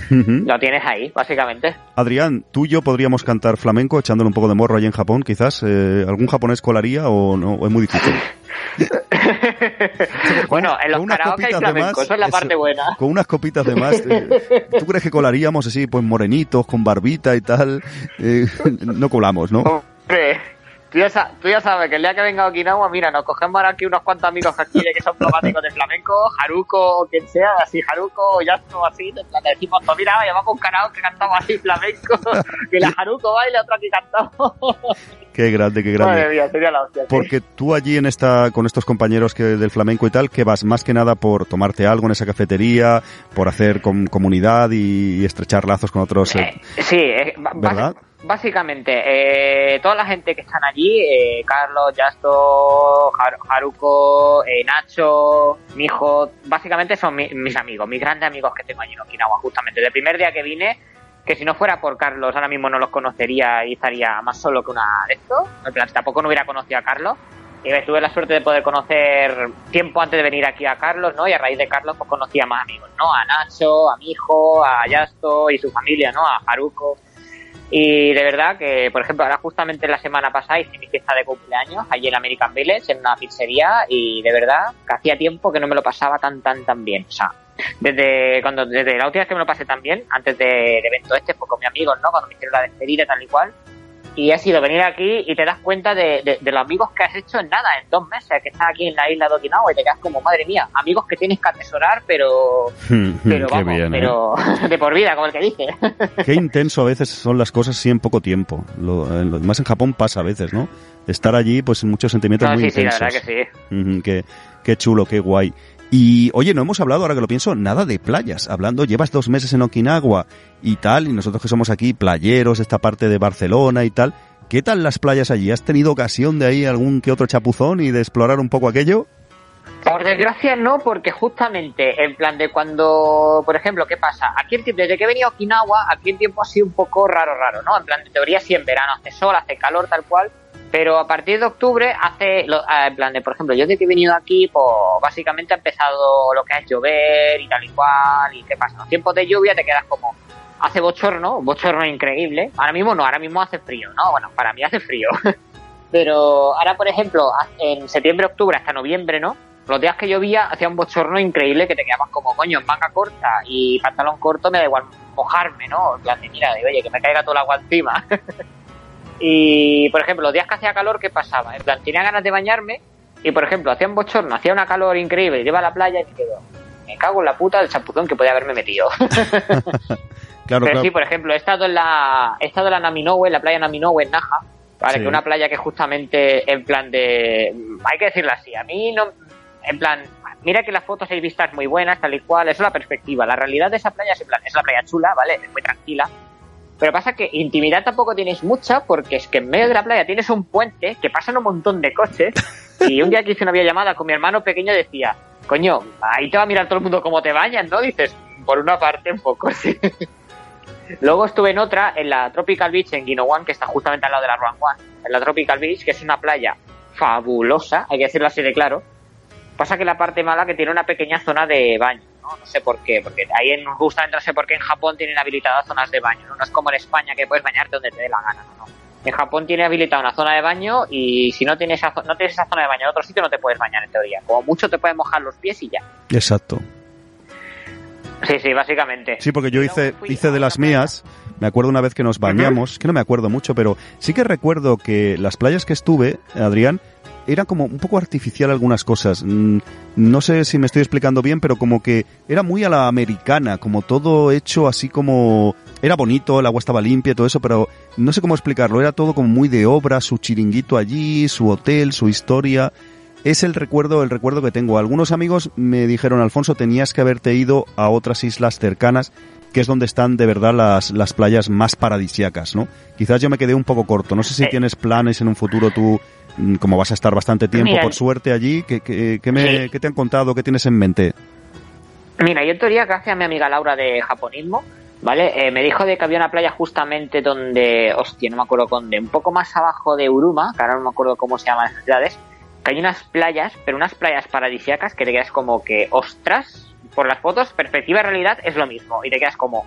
Lo tienes ahí, básicamente. Adrián, tú y yo podríamos cantar flamenco echándole un poco de morro allí en Japón, quizás. ¿Algún japonés colaría o no? ¿O es muy difícil? Bueno, en los karaoke hay flamenco, eso es la parte buena. Con unas copitas de más, ¿tú crees que colaríamos así, pues morenitos, con barbita y tal? No colamos, ¿no? Hombre, tú ya sabes que el día que venga a Okinawa, mira, nos cogemos ahora aquí unos cuantos amigos aquí que son fanáticos de flamenco, Haruko o quien sea, así Haruko o Yasuo, así, le decimos, pues mira, vamos a un karaoke que cantamos así flamenco, que la Haruko baila, otro aquí cantamos. Qué grande, qué grande. Madre mía, sería la hostia. Porque tú allí con estos compañeros del flamenco y tal, que vas más que nada por tomarte algo en esa cafetería, por hacer comunidad y estrechar lazos con otros. Sí, ¿verdad? Básicamente, toda la gente que están allí, Carlos, Yasto, Haruko, Nacho, Mijo, básicamente son mis amigos, mis grandes amigos que tengo allí en Okinawa, justamente. Del primer día que vine, que si no fuera por Carlos, ahora mismo no los conocería y estaría más solo que una de estos. En plan, tampoco no hubiera conocido a Carlos. Y tuve la suerte de poder conocer tiempo antes de venir aquí a Carlos, ¿no? Y a raíz de Carlos, pues conocí a más amigos, ¿no? A Nacho, a Mijo, a Yasto y su familia, ¿no? A Haruko. Y de verdad que, por ejemplo, ahora justamente la semana pasada hice mi fiesta de cumpleaños allí en American Village, en una pizzería, y de verdad que hacía tiempo que no me lo pasaba tan bien. O sea, desde la última vez que me lo pasé tan bien, antes del evento fue con mis amigos, ¿no? Cuando me hicieron la despedida tal y cual. Y ha sido venir aquí y te das cuenta de los amigos que has hecho en nada, en 2 meses, que estás aquí en la isla de Okinawa y te quedas como, madre mía, amigos que tienes que atesorar, pero vamos, bien, pero de por vida, como el que dice. Qué intenso a veces son las cosas sí en poco tiempo. Más en Japón pasa a veces, ¿no? Estar allí, pues muchos sentimientos muy intensos. Sí, la verdad que sí. Qué chulo, qué guay. Y, oye, no hemos hablado, ahora que lo pienso, nada de playas. Llevas 2 meses en Okinawa y tal, y nosotros que somos aquí playeros, esta parte de Barcelona y tal. ¿Qué tal las playas allí? ¿Has tenido ocasión de ahí algún que otro chapuzón y de explorar un poco aquello? Por desgracia no, porque justamente, en plan de cuando, por ejemplo, ¿qué pasa? Aquí desde que he venido a Okinawa, aquí el tiempo ha sido un poco raro, ¿no? En plan, de teoría sí en verano hace sol, hace calor, tal cual. Pero a partir de octubre en plan de, por ejemplo, yo desde que he venido aquí, pues básicamente ha empezado lo que es llover y tal y cual. ¿Y qué pasa? En los tiempos de lluvia te quedas como, hace bochorno increíble. Ahora mismo no, ahora mismo hace frío, ¿no? Bueno, para mí hace frío. Pero ahora, por ejemplo, en septiembre, octubre hasta noviembre, ¿no? Los días que llovía hacía un bochorno increíble que te quedabas como, coño, en manga corta y pantalón corto me da igual mojarme, ¿no? En plan de, mira, oye, que me caiga todo el agua encima. Y, por ejemplo, los días que hacía calor, ¿qué pasaba? En plan, tenía ganas de bañarme y, por ejemplo, hacía un bochorno, hacía una calor increíble, iba a la playa y me cago en la puta del chapuzón que podía haberme metido. Claro. Sí, por ejemplo, he estado en la Naminoue, en la playa Naminoue en Naha, ¿vale? Sí. Que es una playa que justamente, en plan de... Hay que decirlo así, a mí no... En plan, mira que las fotos hay vistas muy buenas, tal y cual, eso es la perspectiva. La realidad de esa playa es, en plan, es la playa chula, ¿vale? Es muy tranquila. Pero pasa que intimidad tampoco tienes mucha, porque es que en medio de la playa tienes un puente que pasan un montón de coches. Y un día que hice una videollamada con mi hermano pequeño decía, coño, ahí te va a mirar todo el mundo cómo te bañas, ¿no? Dices, por una parte un poco, sí. Luego estuve en otra, en la Tropical Beach en Ginowan, que está justamente al lado de la Ruanguan. En la Tropical Beach, que es una playa fabulosa, hay que decirlo así de claro. Pasa que la parte mala que tiene una pequeña zona de baño, ¿no? No sé por qué, porque ahí justamente no sé por qué en Japón tienen habilitadas zonas de baño, ¿no? No es como en España que puedes bañarte donde te dé la gana, ¿no? En Japón tiene habilitada una zona de baño y si no tienes esa zona de baño en otro sitio no te puedes bañar en teoría. Como mucho te puedes mojar los pies y ya. Exacto. Sí, básicamente. Sí, porque yo hice de las mías, me acuerdo una vez que nos bañamos, que no me acuerdo mucho, pero sí que recuerdo que las playas que estuve, Adrián, era como un poco artificial algunas cosas. No sé si me estoy explicando bien, pero como que era muy a la americana, como todo hecho así como... Era bonito, el agua estaba limpia y todo eso, pero no sé cómo explicarlo. Era todo como muy de obra, su chiringuito allí, su hotel, su historia. Es el recuerdo que tengo. Algunos amigos me dijeron, Alfonso, tenías que haberte ido a otras islas cercanas, que es donde están de verdad las playas más paradisíacas, ¿no? Quizás yo me quedé un poco corto. No sé si tienes planes en un futuro tú, como vas a estar bastante tiempo, por suerte allí, ¿qué te han contado? ¿Qué tienes en mente? Mira, yo en teoría, gracias a mi amiga Laura de Japonismo, ¿vale? Me dijo de que había una playa justamente donde, hostia, no me acuerdo dónde, un poco más abajo de Uruma, que ahora no me acuerdo cómo se llaman esas ciudades, que hay unas playas, pero unas playas paradisíacas que te quedas como que, ostras, por las fotos, perspectiva y realidad es lo mismo, y te quedas como,